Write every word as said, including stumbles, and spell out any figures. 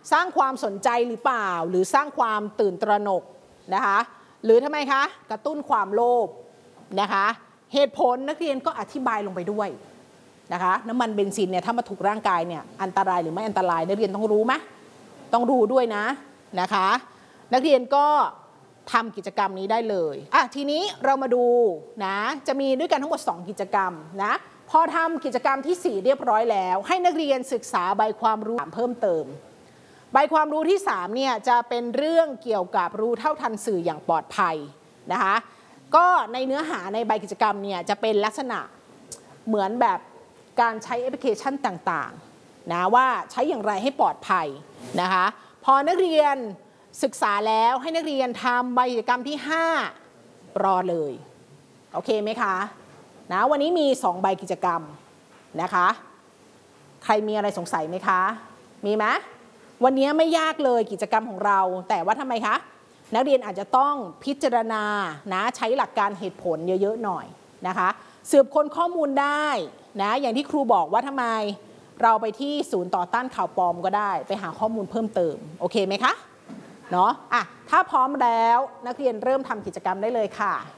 สร้างความสนใจหรือเปล่าหรือสร้างความตื่นตระหนกนะคะหรือทำไมคะกระตุ้นความโลภนะคะเหตุผลนักเรียนก็อธิบายลงไปด้วยนะคะน้ำมันเบนซินเนี่ยถ้ามาถูกร่างกายเนี่ยอันตรายหรือไม่อันตรายนักเรียนต้องรู้ไหมต้องรู้ด้วยนะนะคะนักเรียนก็ทำกิจกรรมนี้ได้เลยอ่ะทีนี้เรามาดูนะจะมีด้วยกันทั้งหมดสองกิจกรรมนะพอทำกิจกรรมที่สี่เรียบร้อยแล้วให้นักเรียนศึกษาใบความรู้เพิ่มเติมใบความรู้ที่สามเนี่ยจะเป็นเรื่องเกี่ยวกับรู้เท่าทันสื่ออย่างปลอดภัยนะคะก็ในเนื้อหาในใบกิจกรรมเนี่ยจะเป็นลักษณะเหมือนแบบการใช้แอปพลิเคชันต่างๆนะว่าใช้อย่างไรให้ปลอดภัยนะคะพอนักเรียนศึกษาแล้วให้นักเรียนทำใบกิจกรรมที่ห้ารอเลยโอเคไหมคะนะวันนี้มีสองใบกิจกรรมนะคะใครมีอะไรสงสัยไหมคะมีไหมวันนี้ไม่ยากเลยกิจกรรมของเราแต่ว่าทำไมคะนักเรียนอาจจะต้องพิจารณานะใช้หลักการเหตุผลเยอะๆหน่อยนะคะสืบค้นข้อมูลได้นะอย่างที่ครูบอกว่าทำไมเราไปที่ศูนย์ต่อต้านข่าวปลอมก็ได้ไปหาข้อมูลเพิ่มเติมโอเคไหมคะเนาะอ่ะถ้าพร้อมแล้วนักเรียนเริ่มทำกิจกรรมได้เลยค่ะ